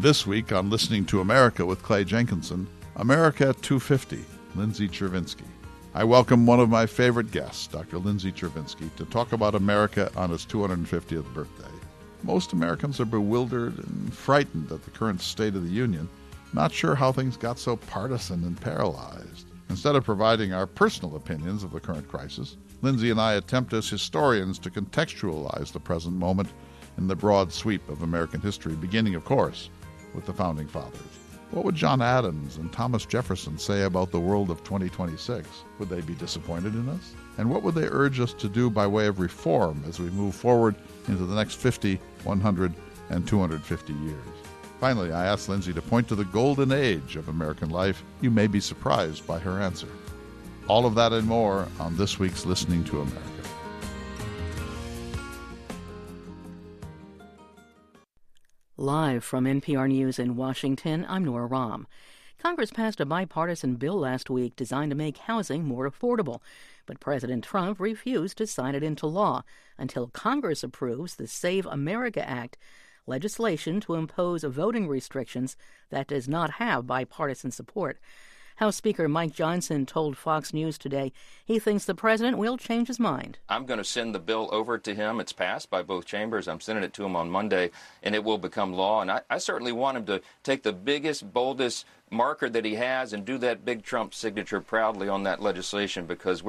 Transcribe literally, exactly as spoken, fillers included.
This week on Listening to America with Clay Jenkinson, America at two fifty, Lindsay Chervinsky. I welcome one of my favorite guests, Doctor Lindsay Chervinsky, to talk about America on its two hundred fiftieth birthday. Most Americans are bewildered and frightened at the current state of the Union, not sure how things got so partisan and paralyzed. Instead of providing our personal opinions of the current crisis, Lindsay and I attempt as historians to contextualize the present moment in the broad sweep of American history, beginning, of course, with the Founding Fathers. What would John Adams and Thomas Jefferson say about the world of twenty twenty-six? Would they be disappointed in us? And what would they urge us to do by way of reform as we move forward into the next fifty, one hundred, and two hundred fifty years? Finally, I asked Lindsay to point to the golden age of American life. You may be surprised by her answer. All of that and more on this week's Listening to America. Live from N P R News in Washington, I'm Nora Rahm. Congress passed a bipartisan bill last week designed to make housing more affordable, but President Trump refused to sign it into law until Congress approves the Save America Act, legislation to impose voting restrictions that does not have bipartisan support. House Speaker Mike Johnson told Fox News today he thinks the president will change his mind. I'm going to send the bill over to him. It's passed by both chambers. I'm sending it to him on Monday, and it will become law. And I, I certainly want him to take the biggest, boldest marker that he has and do that big Trump signature proudly on that legislation, because we're